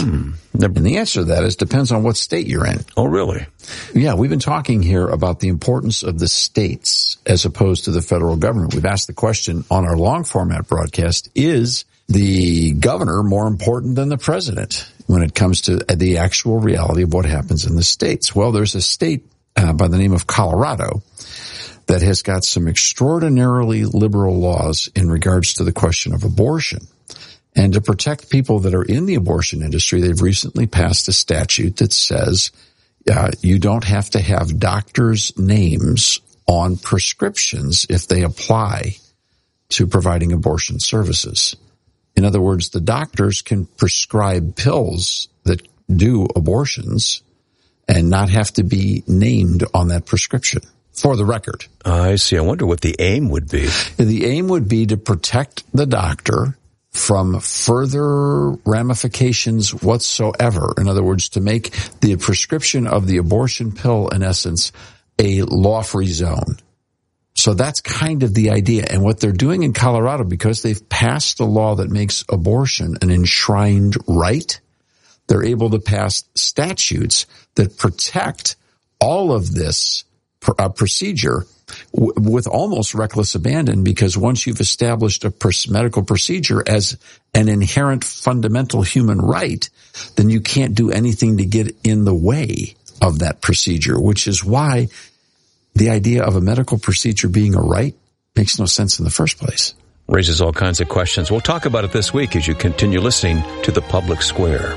And the answer to that is depends on what state you're in. Oh, really? Yeah, we've been talking here about the importance of the states as opposed to the federal government. We've asked the question on our long format broadcast, is the governor more important than the president when it comes to the actual reality of what happens in the states? Well, there's a state by the name of Colorado that has got some extraordinarily liberal laws in regards to the question of abortion. And to protect people that are in the abortion industry, they've recently passed a statute that says you don't have to have doctors' names on prescriptions if they apply to providing abortion services. In other words, the doctors can prescribe pills that do abortions and not have to be named on that prescription, for the record. I see. I wonder what the aim would be. The aim would be to protect the doctor from further ramifications whatsoever. In other words, to make the prescription of the abortion pill, in essence, a law-free zone. So that's kind of the idea. And what they're doing in Colorado, because they've passed a law that makes abortion an enshrined right, they're able to pass statutes that protect all of this procedure with almost reckless abandon, because once you've established a medical procedure as an inherent fundamental human right, then you can't do anything to get in the way of that procedure, which is why the idea of a medical procedure being a right makes no sense in the first place. Raises all kinds of questions. We'll talk about it this week as you continue listening to The Public Square.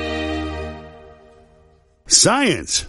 Science.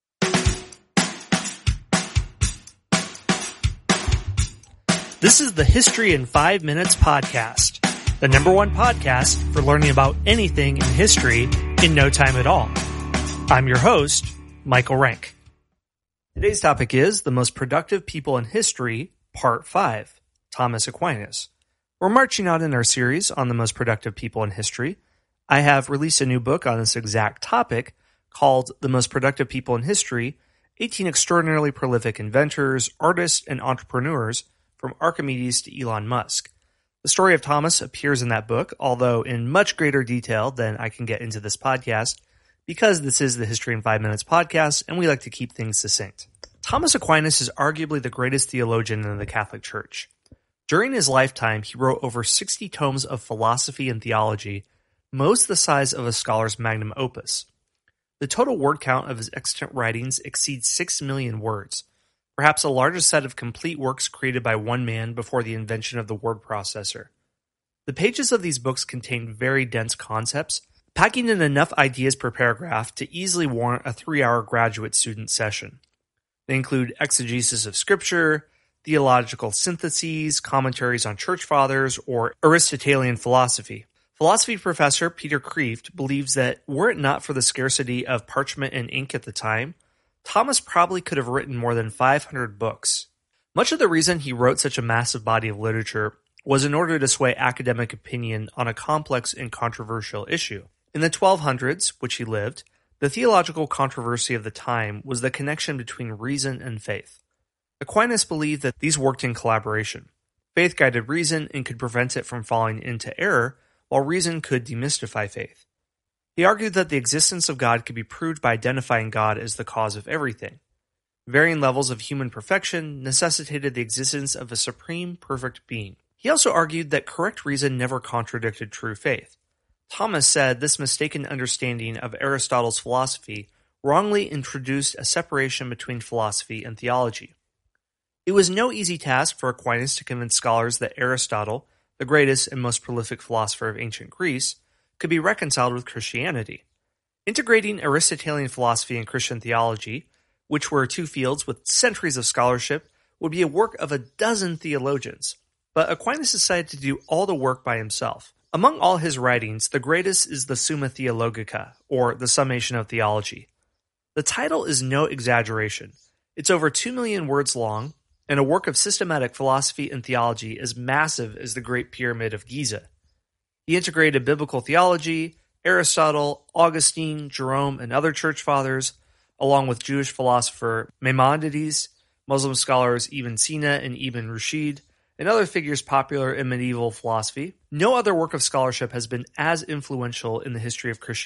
This is the History in 5 Minutes podcast, the #1 podcast for learning about anything in history in no time at all. I'm your host, Michael Rank. Today's topic is the most productive people in history, Part 5, Thomas Aquinas. We're marching on in our series on the most productive people in history. I have released a new book on this exact topic called The Most Productive People in History, 18 Extraordinarily Prolific Inventors, Artists, and Entrepreneurs from Archimedes to Elon Musk. The story of Thomas appears in that book, although in much greater detail than I can get into this podcast, because this is the History in 5 Minutes podcast, and we like to keep things succinct. Thomas Aquinas is arguably the greatest theologian in the Catholic Church. During his lifetime, he wrote over 60 tomes of philosophy and theology, most the size of a scholar's magnum opus. The total word count of his extant writings exceeds 6 million words, perhaps the largest set of complete works created by one man before the invention of the word processor. The pages of these books contain very dense concepts, packing in enough ideas per paragraph to easily warrant a 3-hour graduate student session. They include exegesis of scripture, theological syntheses, commentaries on church fathers, or Aristotelian philosophy. Philosophy professor Peter Kreeft believes that were it not for the scarcity of parchment and ink at the time, Thomas probably could have written more than 500 books. Much of the reason he wrote such a massive body of literature was in order to sway academic opinion on a complex and controversial issue. In the 1200s, which he lived, the theological controversy of the time was the connection between reason and faith. Aquinas believed that these worked in collaboration. Faith guided reason and could prevent it from falling into error, while reason could demystify faith. He argued that the existence of God could be proved by identifying God as the cause of everything. Varying levels of human perfection necessitated the existence of a supreme, perfect being. He also argued that correct reason never contradicted true faith. Thomas said this mistaken understanding of Aristotle's philosophy wrongly introduced a separation between philosophy and theology. It was no easy task for Aquinas to convince scholars that Aristotle, the greatest and most prolific philosopher of ancient Greece, could be reconciled with Christianity. Integrating Aristotelian philosophy and Christian theology, which were two fields with centuries of scholarship, would be a work of a dozen theologians. But Aquinas decided to do all the work by himself. Among all his writings, the greatest is the Summa Theologica, or the Summation of Theology. The title is no exaggeration. It's over 2 million words long, and a work of systematic philosophy and theology as massive as the Great Pyramid of Giza. He integrated biblical theology, Aristotle, Augustine, Jerome, and other church fathers, along with Jewish philosopher Maimonides, Muslim scholars Ibn Sina and Ibn Rushd, and other figures popular in medieval philosophy. No other work of scholarship has been as influential in the history of Christianity